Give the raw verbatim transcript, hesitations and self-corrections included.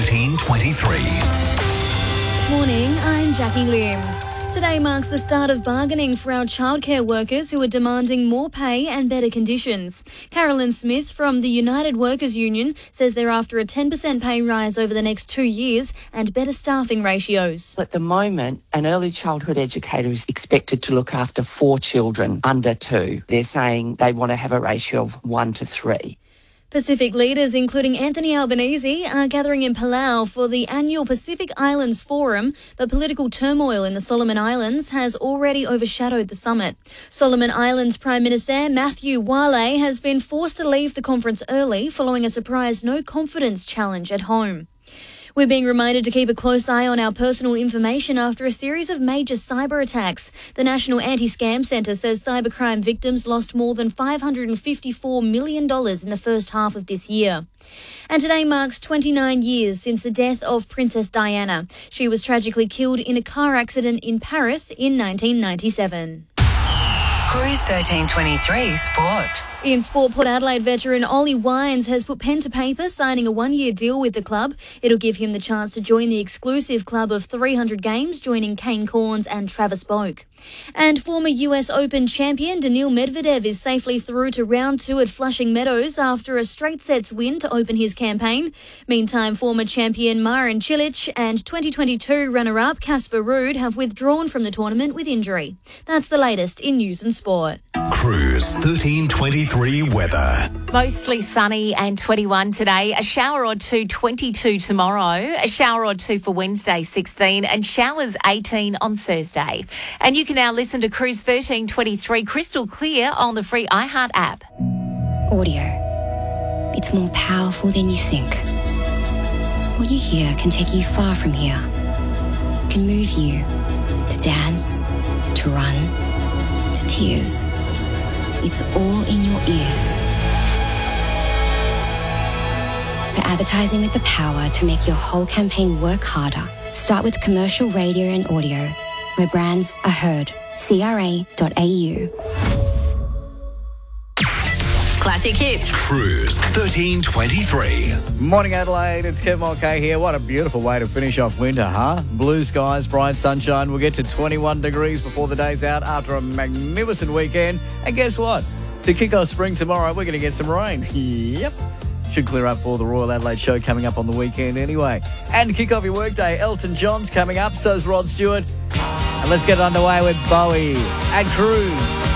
thirteen twenty-three. Morning, I'm Jackie Lim. Today marks the start of bargaining for our childcare workers who are demanding more pay and better conditions. Carolyn Smith from the United Workers Union says they're after a ten percent pay rise over the next two years and better staffing ratios. At the moment, an early childhood educator is expected to look after four children under two. They're saying they want to have a ratio of one to three. Pacific leaders, including Anthony Albanese, are gathering in Palau for the annual Pacific Islands Forum, but political turmoil in the Solomon Islands has already overshadowed the summit. Solomon Islands Prime Minister Matthew Wale has been forced to leave the conference early following a surprise no-confidence challenge at home. We're being reminded to keep a close eye on our personal information after a series of major cyber attacks. The National Anti-Scam Centre says cybercrime victims lost more than five hundred fifty-four million dollars in the first half of this year. And today marks twenty-nine years since the death of Princess Diana. She was tragically killed in a car accident in Paris in nineteen ninety-seven. Cruise thirteen twenty-three Sport. In sport, Port Adelaide veteran Ollie Wines has put pen to paper, signing a one-year deal with the club. It'll give him the chance to join the exclusive club of three hundred games, joining Kane Cornes and Travis Boak. And former U S Open champion Daniil Medvedev is safely through to round two at Flushing Meadows after a straight sets win to open his campaign. Meantime, former champion Marin Cilic and twenty twenty-two runner-up Casper Ruud have withdrawn from the tournament with injury. That's the latest in news and sport. Cruise thirteen twenty-three weather. Mostly sunny and twenty-one today. A shower or two, twenty-two tomorrow. A shower or two for Wednesday, sixteen. And showers, eighteen on Thursday. And you can now listen to Cruise thirteen twenty-three crystal clear on the free iHeart app. Audio. It's more powerful than you think. What you hear can take you far from here. Can move you to dance, to run, to tears. It's all in your ears. For advertising with the power to make your whole campaign work harder, start with commercial radio and audio, where brands are heard. C R A dot A U. Classic hits. Cruise thirteen twenty-three. Morning Adelaide, it's Kev Mulcahy here. What a beautiful way to finish off winter, huh? Blue skies, bright sunshine. We'll get to twenty-one degrees before the day's out after a magnificent weekend. And guess what? To kick off spring tomorrow, we're going to get some rain. Yep. Should clear up for the Royal Adelaide show coming up on the weekend anyway. And to kick off your workday, Elton John's coming up, so's Rod Stewart. And let's get underway with Bowie and Cruise.